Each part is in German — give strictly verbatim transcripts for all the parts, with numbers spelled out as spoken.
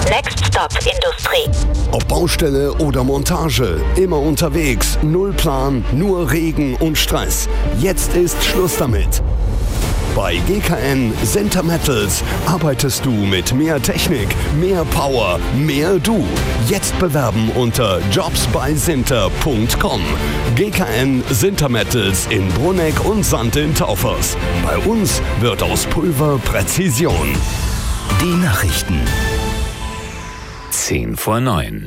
Next Stop Industrie. Ob Baustelle oder Montage, immer unterwegs, null Plan, nur Regen und Stress. Jetzt ist Schluss damit. Bei G K N Sinter Metals arbeitest du mit mehr Technik, mehr Power, mehr du. Jetzt bewerben unter jobs bei sinter punkt com. G K N Sinter Metals in Brunegg und Sand in Taufers. Bei uns wird aus Pulver Präzision. Die Nachrichten. Zehn vor neun.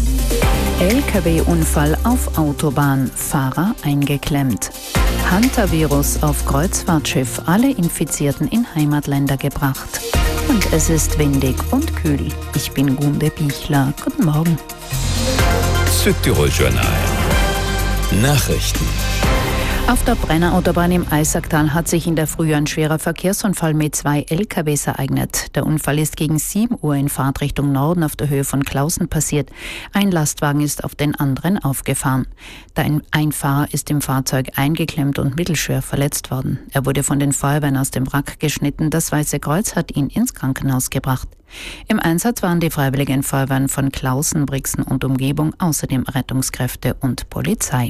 L K W-Unfall auf Autobahn, Fahrer eingeklemmt. Hantavirus auf Kreuzfahrtschiff, alle Infizierten in Heimatländer gebracht. Und es ist windig und kühl. Ich bin Gunde Bichler. Guten Morgen. Südtirol Journal. Nachrichten. Auf der Brennerautobahn im Eisacktal hat sich in der Früh ein schwerer Verkehrsunfall mit zwei L K Ws ereignet. Der Unfall ist gegen sieben Uhr in Fahrtrichtung Norden auf der Höhe von Klausen passiert. Ein Lastwagen ist auf den anderen aufgefahren. Ein Fahrer ist im Fahrzeug eingeklemmt und mittelschwer verletzt worden. Er wurde von den Feuerwehren aus dem Wrack geschnitten. Das Weiße Kreuz hat ihn ins Krankenhaus gebracht. Im Einsatz waren die Freiwilligen Feuerwehren von Klausen, Brixen und Umgebung, außerdem Rettungskräfte und Polizei.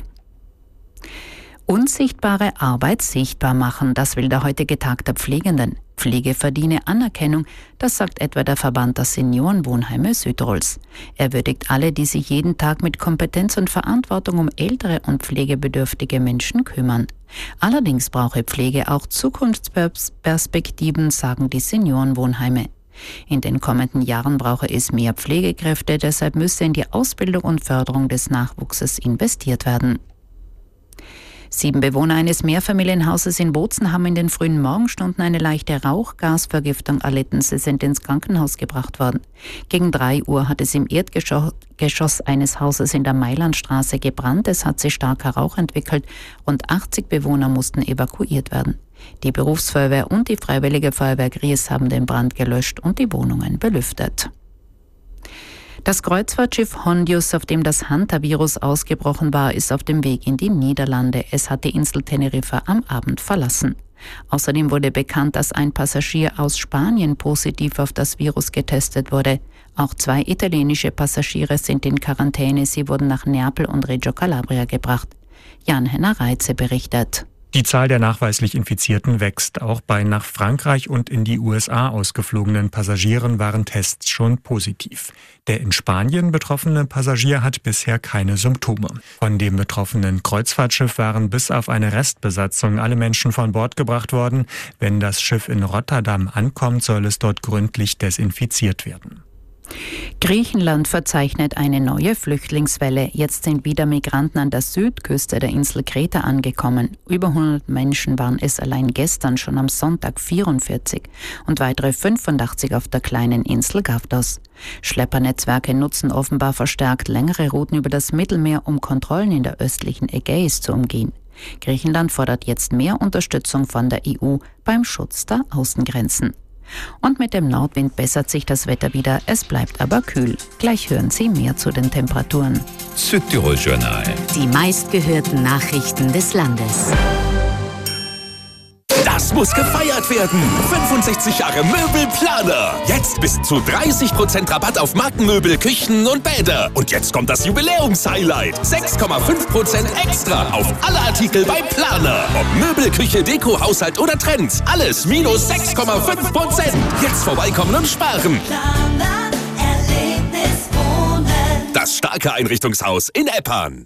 Unsichtbare Arbeit sichtbar machen, das will der heutige Tag der Pflegenden. Pflege verdiene Anerkennung, das sagt etwa der Verband der Seniorenwohnheime Südtirols. Er würdigt alle, die sich jeden Tag mit Kompetenz und Verantwortung um ältere und pflegebedürftige Menschen kümmern. Allerdings brauche Pflege auch Zukunftsperspektiven, sagen die Seniorenwohnheime. In den kommenden Jahren brauche es mehr Pflegekräfte, deshalb müsse in die Ausbildung und Förderung des Nachwuchses investiert werden. Sieben Bewohner eines Mehrfamilienhauses in Bozen haben in den frühen Morgenstunden eine leichte Rauchgasvergiftung erlitten. Sie sind ins Krankenhaus gebracht worden. Gegen drei Uhr hat es im Erdgeschoss eines Hauses in der Mailandstraße gebrannt. Es hat sich starker Rauch entwickelt. Rund achtzig Bewohner mussten evakuiert werden. Die Berufsfeuerwehr und die Freiwillige Feuerwehr Gries haben den Brand gelöscht und die Wohnungen belüftet. Das Kreuzfahrtschiff Hondius, auf dem das Hantavirus ausgebrochen war, ist auf dem Weg in die Niederlande. Es hat die Insel Teneriffa am Abend verlassen. Außerdem wurde bekannt, dass ein Passagier aus Spanien positiv auf das Virus getestet wurde. Auch zwei italienische Passagiere sind in Quarantäne. Sie wurden nach Neapel und Reggio Calabria gebracht. Jan-Henner Reitze berichtet. Die Zahl der nachweislich Infizierten wächst. Auch bei nach Frankreich und in die U S A ausgeflogenen Passagieren waren Tests schon positiv. Der in Spanien betroffene Passagier hat bisher keine Symptome. Von dem betroffenen Kreuzfahrtschiff waren bis auf eine Restbesatzung alle Menschen von Bord gebracht worden. Wenn das Schiff in Rotterdam ankommt, soll es dort gründlich desinfiziert werden. Griechenland verzeichnet eine neue Flüchtlingswelle. Jetzt sind wieder Migranten an der Südküste der Insel Kreta angekommen. Über hundert Menschen waren es allein gestern, schon am Sonntag vierundvierzig und weitere fünfundachtzig auf der kleinen Insel Gavdos. Schleppernetzwerke nutzen offenbar verstärkt längere Routen über das Mittelmeer, um Kontrollen in der östlichen Ägäis zu umgehen. Griechenland fordert jetzt mehr Unterstützung von der E U beim Schutz der Außengrenzen. Und mit dem Nordwind bessert sich das Wetter wieder, es bleibt aber kühl. Gleich hören Sie mehr zu den Temperaturen. Südtirol Journal. Die meistgehörten Nachrichten des Landes. Das muss gefeiert werden. fünfundsechzig Jahre Möbelplaner. Jetzt bis zu dreißig Prozent Rabatt auf Markenmöbel, Küchen und Bäder. Und jetzt kommt das Jubiläumshighlight. sechs Komma fünf Prozent extra auf alle Artikel bei Planer. Ob Möbel, Küche, Deko, Haushalt oder Trends. Alles minus sechs Komma fünf Prozent. Jetzt vorbeikommen und sparen. Planer, Erlebnis wohnen. Das starke Einrichtungshaus in Eppan.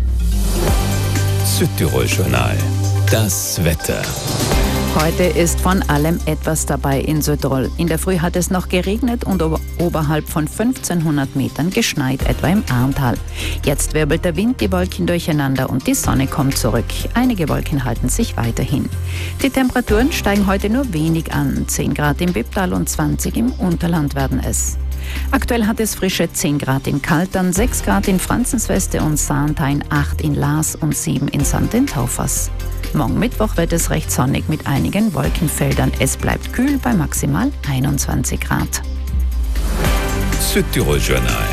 Südtirol Journal. Das Wetter. Heute ist von allem etwas dabei in Südtirol. In der Früh hat es noch geregnet und ober- oberhalb von fünfzehnhundert Metern geschneit, etwa im Arntal. Jetzt wirbelt der Wind die Wolken durcheinander und die Sonne kommt zurück. Einige Wolken halten sich weiterhin. Die Temperaturen steigen heute nur wenig an. zehn Grad im Bipptal und zwanzig im Unterland werden es. Aktuell hat es frische zehn Grad in Kaltern, sechs Grad in Franzensweste und Sarntein, acht in Laas und sieben in Sand in Taufers. Morgen Mittwoch wird es recht sonnig mit einigen Wolkenfeldern. Es bleibt kühl bei maximal einundzwanzig Grad. Südtirol Journal.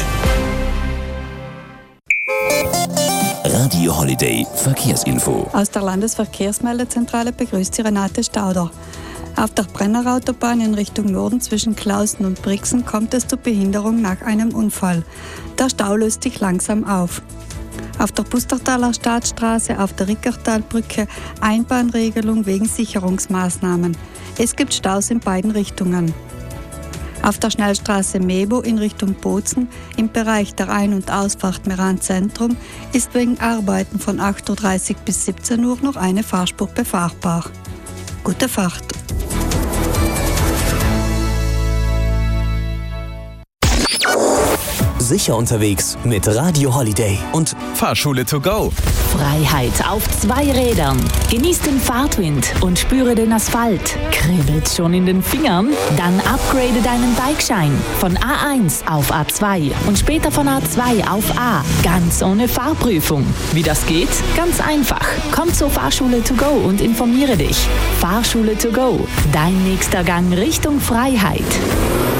Radio Holiday Verkehrsinfo. Aus der Landesverkehrsmeldezentrale begrüßt Sie Renate Stauder. Auf der Brennerautobahn in Richtung Norden zwischen Clausen und Brixen kommt es zur Behinderung nach einem Unfall. Der Stau löst sich langsam auf. Auf der Pustertaler Staatsstraße auf der Rickertalbrücke Einbahnregelung wegen Sicherungsmaßnahmen. Es gibt Staus in beiden Richtungen. Auf der Schnellstraße Mebo in Richtung Bozen im Bereich der Ein- und Ausfahrt Meran Zentrum ist wegen Arbeiten von acht Uhr dreißig bis siebzehn Uhr noch eine Fahrspur befahrbar. Gute Fahrt! Sicher unterwegs mit Radio Holiday und Fahrschule to go. Freiheit auf zwei Rädern. Genieß den Fahrtwind und spüre den Asphalt. Kribbelt schon in den Fingern? Dann upgrade deinen Bikeschein von A eins auf A zwei und später von A zwei auf A. Ganz ohne Fahrprüfung. Wie das geht? Ganz einfach. Komm zur Fahrschule to go und informiere dich. Fahrschule to go. Dein nächster Gang Richtung Freiheit.